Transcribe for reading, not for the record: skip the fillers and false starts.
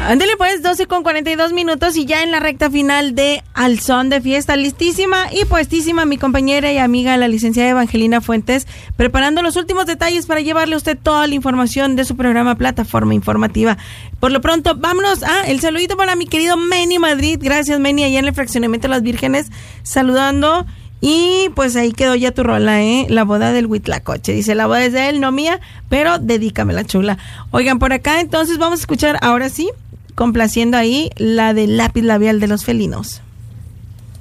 Ándale pues, 12:42 y ya en la recta final de Al Son de Fiesta, listísima y puestísima mi compañera y amiga la licenciada Evangelina Fuentes, preparando los últimos detalles para llevarle a usted toda la información de su programa Plataforma Informativa. Por lo pronto, vámonos el saludito para mi querido Meni Madrid. Gracias, Meni, allá en el Fraccionamiento de las Vírgenes, saludando. Y pues ahí quedó ya tu rola, La boda del Huitlacoche. Dice, la boda es de él, no mía, pero dedícamela, chula. Oigan, por acá entonces vamos a escuchar ahora sí, complaciendo ahí la de Lápiz Labial de los Felinos.